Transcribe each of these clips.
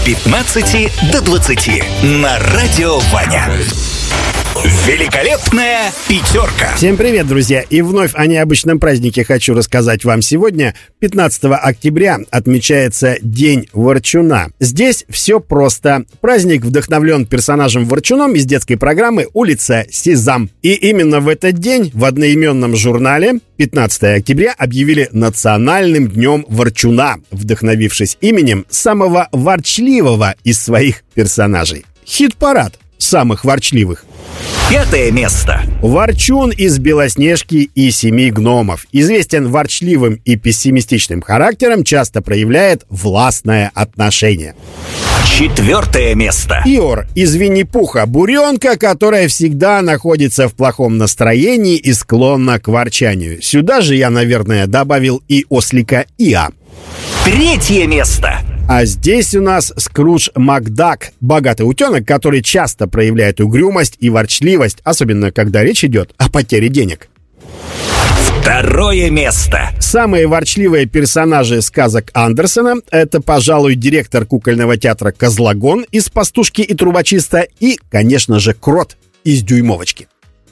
15 до 20 на Радио Ваня. Великолепная пятерка. Всем привет, друзья! И вновь о необычном празднике хочу рассказать вам сегодня. 15 октября отмечается День Ворчуна. Здесь все просто. Праздник вдохновлен персонажем Ворчуном из детской программы «Улица Сезам». И именно в этот день в одноименном журнале 15 октября объявили Национальным днем Ворчуна, вдохновившись именем самого ворчливого из своих персонажей. Хит-парад самых ворчливых. 5 место. Ворчун из «Белоснежки и семи гномов». Известен ворчливым и пессимистичным характером, часто проявляет властное отношение. 4 место. Иор из «Винни-Пуха». Буренка, которая всегда находится в плохом настроении и склонна к ворчанию. Сюда же я, наверное, добавил и ослика Иа. 3 место. А здесь у нас Скрудж Макдак, богатый утенок, который часто проявляет угрюмость и ворчливость, особенно когда речь идет о потере денег. 2 место. Самые ворчливые персонажи сказок Андерсена — это, пожалуй, директор кукольного театра Козлогон из «Пастушки и трубочиста» и, конечно же, Крот из «Дюймовочки».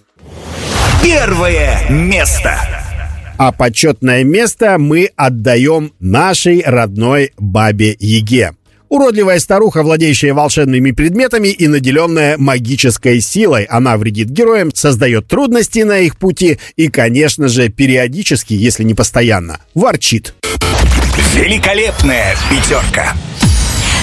1 место. А почетное место мы отдаем нашей родной Бабе Яге. Уродливая старуха, владеющая волшебными предметами и наделенная магической силой. Она вредит героям, создает трудности на их пути и, конечно же, периодически, если не постоянно, ворчит. Великолепная пятерка.